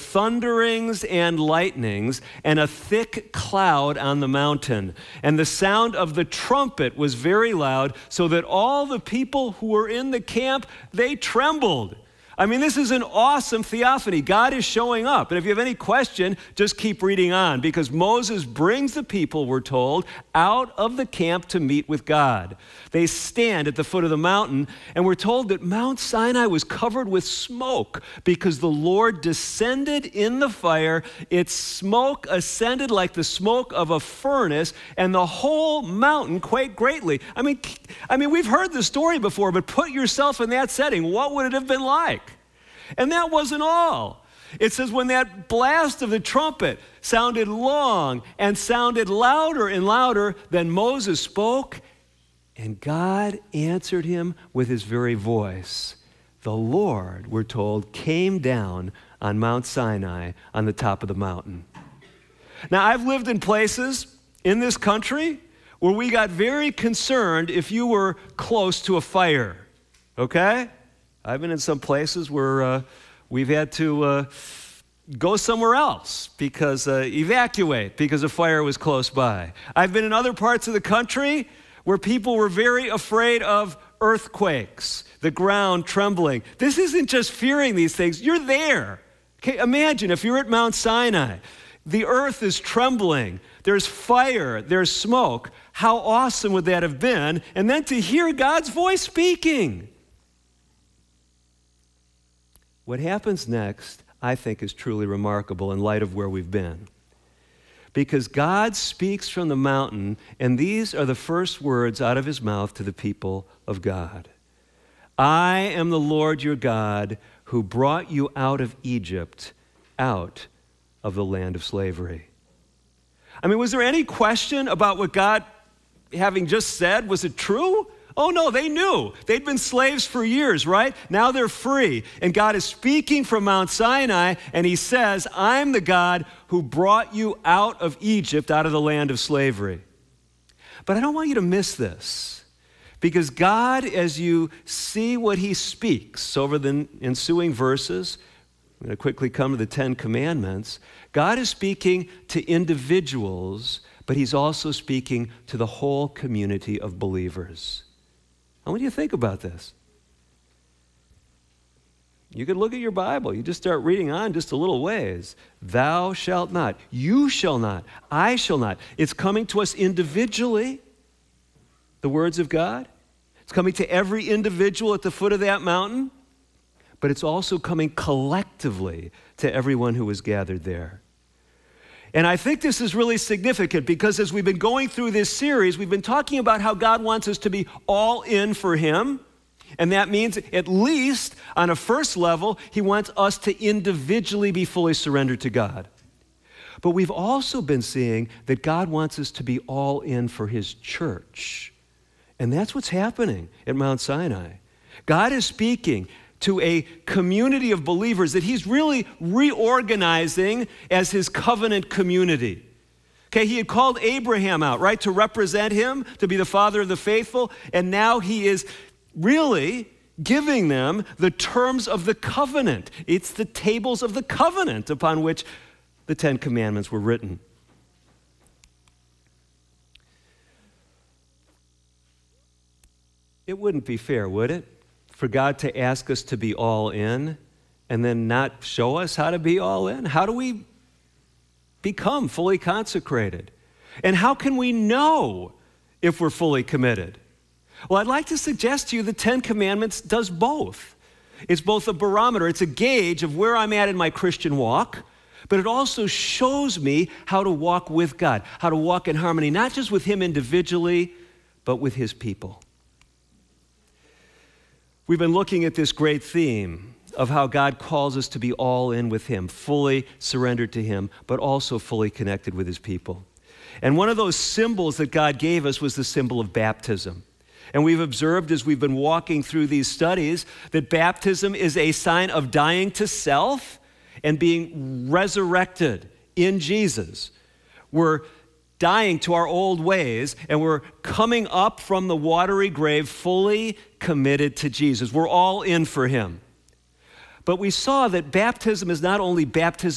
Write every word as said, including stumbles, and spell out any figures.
thunderings and lightnings and a thick cloud on the mountain. And the sound of the trumpet was very loud, so that all the people who were in the camp, they trembled. I mean, this is an awesome theophany. God is showing up. And if you have any question, just keep reading on, because Moses brings the people, we're told, out of the camp to meet with God. They stand at the foot of the mountain, and we're told that Mount Sinai was covered with smoke because the Lord descended in the fire. Its smoke ascended like the smoke of a furnace, and the whole mountain quaked greatly. I mean, I mean, we've heard the story before, but put yourself in that setting. What would it have been like? And that wasn't all. It says when that blast of the trumpet sounded long and sounded louder and louder, then Moses spoke, and God answered him with his very voice. The Lord, we're told, came down on Mount Sinai on the top of the mountain. Now, I've lived in places in this country where we got very concerned if you were close to a fire, okay? I've been in some places where uh, we've had to uh, go somewhere else because uh, evacuate because a fire was close by. I've been in other parts of the country where people were very afraid of earthquakes, the ground trembling. This isn't just fearing these things. You're there. Okay, imagine if you're at Mount Sinai. The earth is trembling. There's fire. There's smoke. How awesome would that have been? And then to hear God's voice speaking. What happens next, I think, is truly remarkable in light of where we've been. Because God speaks from the mountain, and these are the first words out of his mouth to the people of God. I am the Lord your God who brought you out of Egypt, out of the land of slavery. I mean, was there any question about what God, having just said, was it true? Oh, no, they knew. They'd been slaves for years, right? Now they're free. And God is speaking from Mount Sinai, and he says, I'm the God who brought you out of Egypt, out of the land of slavery. But I don't want you to miss this, because God, as you see what he speaks over the ensuing verses, I'm going to quickly come to the Ten Commandments. God is speaking to individuals, but he's also speaking to the whole community of believers. I want you to think about this. You could look at your Bible. You just start reading on just a little ways. Thou shalt not. You shall not. I shall not. It's coming to us individually, the words of God. It's coming to every individual at the foot of that mountain, but it's also coming collectively to everyone who is gathered there. And I think this is really significant because as we've been going through this series, we've been talking about how God wants us to be all in for him. And that means, at least on a first level, he wants us to individually be fully surrendered to God. But we've also been seeing that God wants us to be all in for his church. And that's what's happening at Mount Sinai. God is speaking to a community of believers that he's really reorganizing as his covenant community. Okay, he had called Abraham out, right, to represent him, to be the father of the faithful, and now he is really giving them the terms of the covenant. It's the tables of the covenant upon which the Ten Commandments were written. It wouldn't be fair, would it, for God to ask us to be all in and then not show us how to be all in? How do we become fully consecrated? And how can we know if we're fully committed? Well, I'd like to suggest to you the Ten Commandments does both. It's both a barometer, it's a gauge of where I'm at in my Christian walk, but it also shows me how to walk with God, how to walk in harmony, not just with him individually, but with his people. We've been looking at this great theme of how God calls us to be all in with him, fully surrendered to him, but also fully connected with his people. And one of those symbols that God gave us was the symbol of baptism. And we've observed as we've been walking through these studies that baptism is a sign of dying to self and being resurrected in Jesus. We're dying to our old ways, and we're coming up from the watery grave fully committed to Jesus. We're all in for him. But we saw that baptism is not only baptism